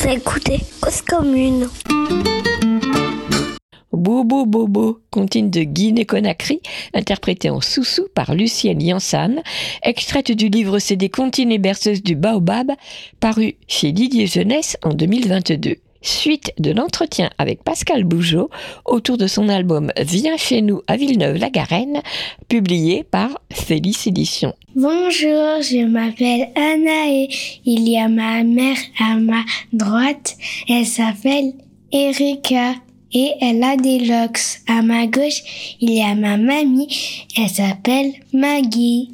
Vous écoutez Cause Commune. Bobo Bobo, comptine de Guinée-Conakry, interprétée en soussou par Lucienne Yansan, extraite du livre CD Comptines et berceuses du Baobab, paru chez Didier Jeunesse en 2022. Suite de l'entretien avec Pascal Bougeot autour de son album Viens chez nous à Villeneuve-la-Garenne, publié par Félix Éditions. Bonjour, je m'appelle Anna et il y a ma mère à ma droite. Elle s'appelle Erika et elle a des locks. À ma gauche, il y a ma mamie. Elle s'appelle Maggie.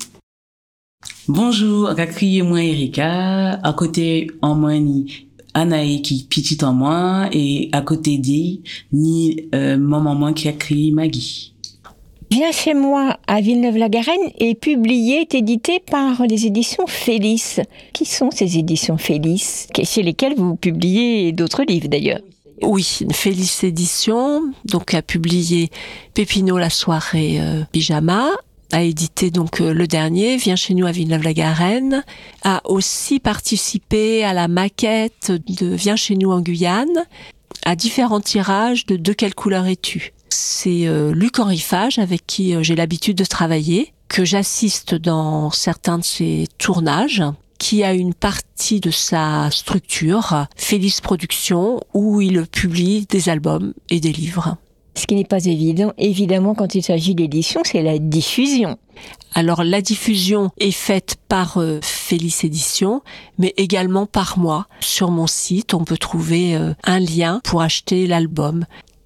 Bonjour, moi Erika. À côté, en moi, ni Anaï qui petite en moi et à côté d'elle, ni maman qui a crié Maggie. Viens chez moi à Villeneuve-la-Garenne est publié, est édité par les éditions Félix. Qui sont ces éditions Félix, chez lesquelles vous publiez d'autres livres d'ailleurs? Oui, Félix Éditions, donc a publié Pépino la soirée pyjama, a édité donc le dernier, Viens chez nous à Villeneuve-la-Garenne, a aussi participé à la maquette de Viens chez nous en Guyane, à différents tirages de quelle couleur es-tu. C'est Luc-Henri Fage, avec qui j'ai l'habitude de travailler, que j'assiste dans certains de ses tournages, qui a une partie de sa structure, Félix Productions, où il publie des albums et des livres. Ce qui n'est pas évident, évidemment, quand il s'agit d'édition, c'est la diffusion. Alors, la diffusion est faite par Félix Éditions, mais également par moi. Sur mon site, on peut trouver un lien pour acheter l'album.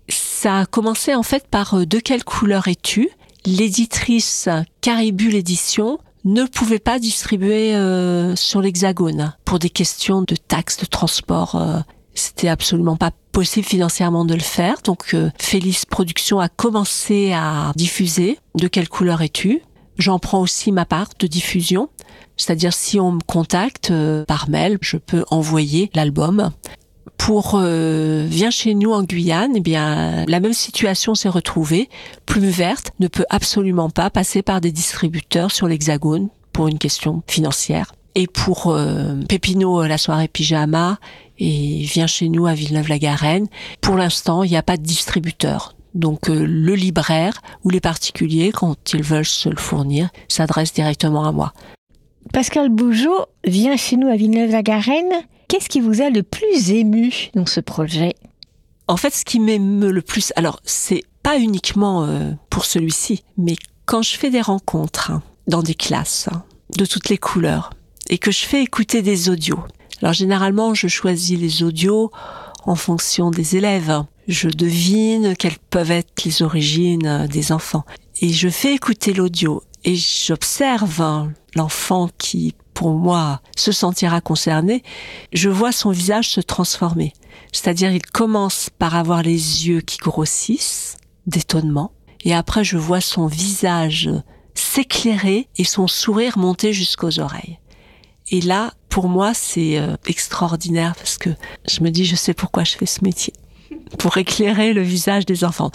Ça a commencé en fait par De quelle couleur es-tu ? L'éditrice Caribule Éditions ne pouvait pas distribuer sur l'Hexagone pour des questions de taxes de transport. C'était absolument pas possible financièrement de le faire. Donc Félix Productions a commencé à diffuser De quelle couleur es-tu ? J'en prends aussi ma part de diffusion. C'est-à-dire si on me contacte par mail, je peux envoyer l'album. Pour Viens chez nous en Guyane, eh bien la même situation s'est retrouvée. Plume Verte ne peut absolument pas passer par des distributeurs sur l'Hexagone pour une question financière. Et pour Pépino la soirée pyjama et Viens chez nous à Villeneuve-la-Garenne, pour l'instant, il n'y a pas de distributeur. Donc le libraire ou les particuliers, quand ils veulent se le fournir, s'adressent directement à moi. Pascal Bougeot, Viens chez nous à Villeneuve-la-Garenne. Qu'est-ce qui vous a le plus ému dans ce projet ? En fait, ce qui m'émeut le plus, alors c'est pas uniquement pour celui-ci, mais quand je fais des rencontres dans des classes de toutes les couleurs et que je fais écouter des audios. Alors généralement, je choisis les audios en fonction des élèves. Je devine quelles peuvent être les origines des enfants. Et je fais écouter l'audio et j'observe l'enfant qui, pour moi, se sentira concerné. Je vois son visage se transformer. C'est-à-dire, il commence par avoir les yeux qui grossissent d'étonnement. Et après, je vois son visage s'éclairer et son sourire monter jusqu'aux oreilles. Et là, pour moi, c'est extraordinaire parce que je me dis, je sais pourquoi je fais ce métier. Pour éclairer le visage des enfants.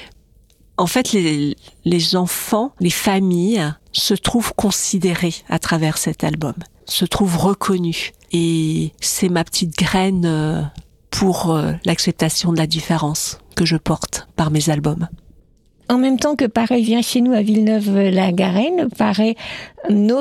En fait, les enfants, les familles se trouvent considérés à travers cet album, se trouvent reconnus. Et c'est ma petite graine pour l'acceptation de la différence que je porte par mes albums. En même temps que paraît Viens chez nous à Villeneuve-la-Garenne, paraît une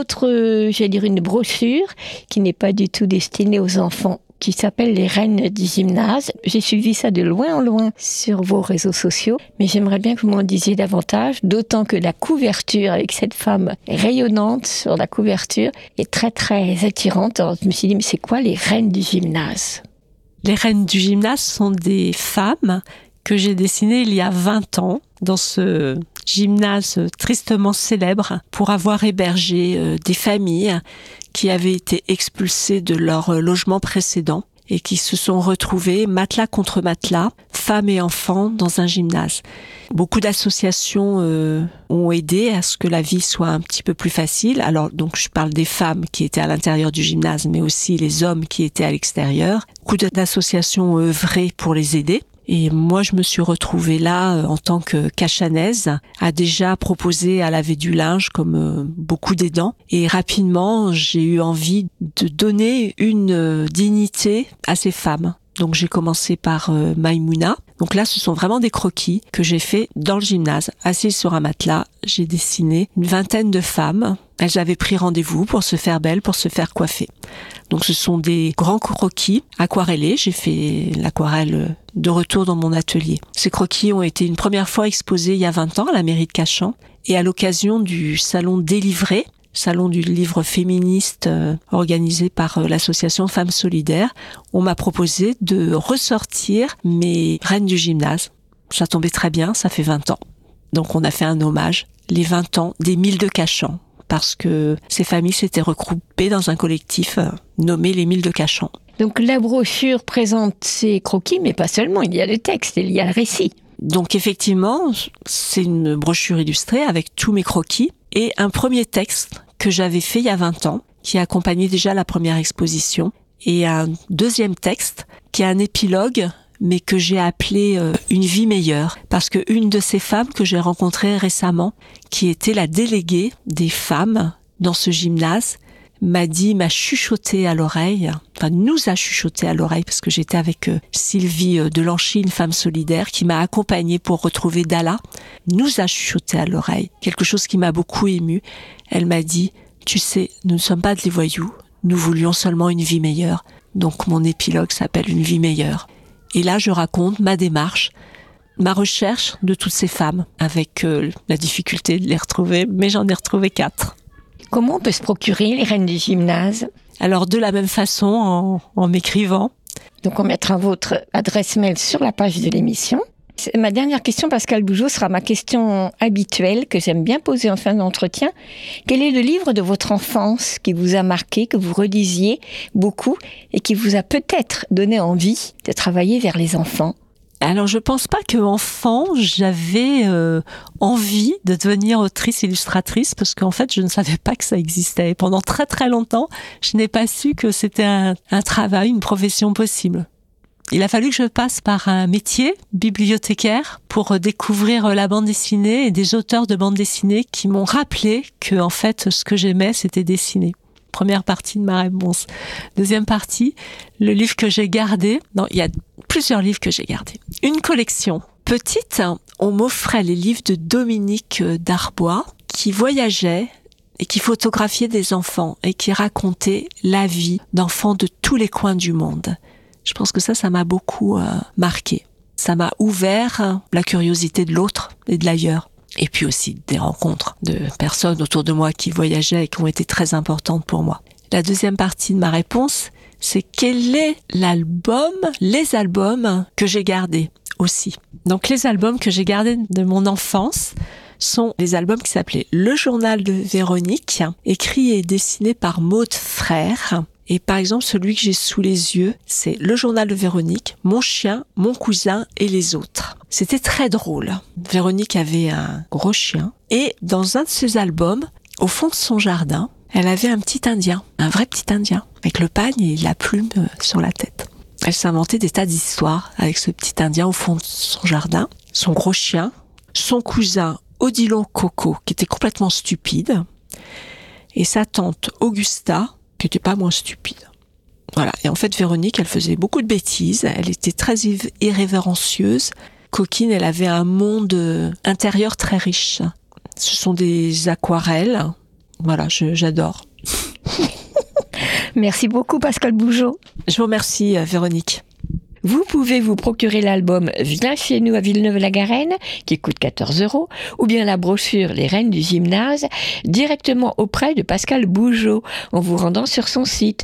brochure qui n'est pas du tout destinée aux enfants, qui s'appelle Les Reines du Gymnase. J'ai suivi ça de loin en loin sur vos réseaux sociaux, mais j'aimerais bien que vous m'en disiez davantage, d'autant que la couverture, avec cette femme rayonnante sur la couverture, est très très attirante. Alors je me suis dit, mais c'est quoi les Reines du Gymnase ? Les Reines du Gymnase sont des femmes que j'ai dessinées il y a 20 ans dans ce gymnase tristement célèbre pour avoir hébergé des familles qui avaient été expulsées de leur logement précédent et qui se sont retrouvées matelas contre matelas, femmes et enfants, dans un gymnase. Beaucoup d'associations ont aidé à ce que la vie soit un petit peu plus facile. Alors, donc, je parle des femmes qui étaient à l'intérieur du gymnase, mais aussi les hommes qui étaient à l'extérieur. Beaucoup d'associations ont œuvré pour les aider. Et moi, je me suis retrouvée là en tant que cachanaise, à déjà proposer à laver du linge comme beaucoup d'aidants. Et rapidement, j'ai eu envie de donner une dignité à ces femmes Donc j'ai commencé par Maïmouna. Donc là, ce sont vraiment des croquis que j'ai fait dans le gymnase. Assise sur un matelas, j'ai dessiné une vingtaine de femmes. Elles avaient pris rendez-vous pour se faire belles, pour se faire coiffer. Donc ce sont des grands croquis aquarellés. J'ai fait l'aquarelle de retour dans mon atelier. Ces croquis ont été une première fois exposés il y a 20 ans à la mairie de Cachan. Et à l'occasion du salon Délivré, salon du livre féministe organisé par l'association Femmes Solidaires, on m'a proposé de ressortir mes reines du gymnase. Ça tombait très bien, ça fait 20 ans. Donc on a fait un hommage, les 20 ans des Milles de Cachan, parce que ces familles s'étaient regroupées dans un collectif nommé les Milles de Cachan. Donc la brochure présente ces croquis, mais pas seulement, il y a le texte, il y a le récit. Donc effectivement, c'est une brochure illustrée avec tous mes croquis et un premier texte que j'avais fait il y a 20 ans, qui accompagnait déjà la première exposition, et un deuxième texte qui est un épilogue, mais que j'ai appelé Une vie meilleure, parce que une de ces femmes que j'ai rencontrées récemment, qui était la déléguée des femmes dans ce gymnase, m'a chuchoté à l'oreille, enfin nous a chuchoté à l'oreille, parce que j'étais avec Sylvie Delanchy, une femme solidaire, qui m'a accompagnée pour retrouver Dalla, nous a chuchoté à l'oreille, quelque chose qui m'a beaucoup émue. Elle m'a dit, tu sais, nous ne sommes pas des voyous, nous voulions seulement une vie meilleure. Donc mon épilogue s'appelle Une vie meilleure. Et là, je raconte ma démarche, ma recherche de toutes ces femmes, avec la difficulté de les retrouver, mais j'en ai retrouvé 4. Comment on peut se procurer les reines du gymnase ? Alors de la même façon, en m'écrivant. Donc on mettra votre adresse mail sur la page de l'émission. Ma dernière question, Pascale Bougeot, sera ma question habituelle que j'aime bien poser en fin d'entretien. Quel est le livre de votre enfance qui vous a marqué, que vous relisiez beaucoup et qui vous a peut-être donné envie de travailler vers les enfants ? Alors je pense pas qu'enfant j'avais envie de devenir autrice illustratrice, parce qu'en fait je ne savais pas que ça existait. Et pendant très très longtemps, je n'ai pas su que c'était un travail, une profession possible. Il a fallu que je passe par un métier, bibliothécaire, pour découvrir la bande dessinée et des auteurs de bande dessinée qui m'ont rappelé que en fait ce que j'aimais c'était dessiner. Première partie de ma réponse. Deuxième partie, le livre que j'ai gardé. Non, il y a plusieurs livres que j'ai gardés. Une collection. Petite, on m'offrait les livres de Dominique Darbois, qui voyageait et qui photographiait des enfants et qui racontait la vie d'enfants de tous les coins du monde. Je pense que ça m'a beaucoup marqué. Ça m'a ouvert la curiosité de l'autre et de l'ailleurs. Et puis aussi des rencontres de personnes autour de moi qui voyageaient et qui ont été très importantes pour moi. La deuxième partie de ma réponse, c'est quel est les albums que j'ai gardés aussi. Donc les albums que j'ai gardés de mon enfance sont les albums qui s'appelaient Le Journal de Véronique, écrit et dessiné par Maude Frère. Et par exemple, celui que j'ai sous les yeux, c'est Le Journal de Véronique, Mon chien, mon cousin et les autres. C'était très drôle. Véronique avait un gros chien. Et dans un de ses albums, au fond de son jardin, elle avait un petit Indien, un vrai petit Indien, avec le pagne et la plume sur la tête. Elle s'inventait des tas d'histoires avec ce petit Indien au fond de son jardin, son gros chien, son cousin Odilon Coco, qui était complètement stupide, et sa tante Augusta, qui n'était pas moins stupide. Voilà. Et en fait, Véronique, elle faisait beaucoup de bêtises. Elle était très irrévérencieuse. Coquine, elle avait un monde intérieur très riche. Ce sont des aquarelles. Voilà, j'adore. Merci beaucoup, Pascale Bougeot. Je vous remercie, Véronique. Vous pouvez vous procurer l'album Viens chez nous à Villeneuve-la-Garenne, qui coûte 14 €, ou bien la brochure Les Reines du Gymnase, directement auprès de Pascale Bougeot, en vous rendant sur son site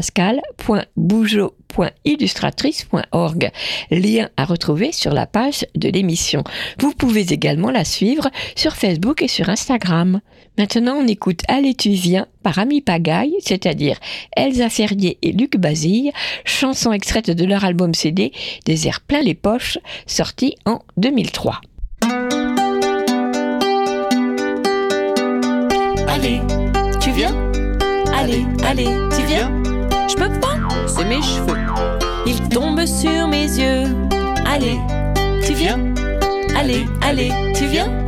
pascal.bougeot.illustratrice.org. Lien à retrouver sur la page de l'émission. Vous pouvez également la suivre sur Facebook et sur Instagram. Maintenant, on écoute Allez tu viens par Ami Pagaille, c'est-à-dire Elsa Ferrier et Luc Bazille, chanson extraite de leur album CD Des airs plein les poches, sorti en 2003. Allez, tu viens? Allez, tu viens? Je peux pas, c'est mes cheveux. Ils tombent sur mes yeux. Allez, tu viens? Allez, tu viens?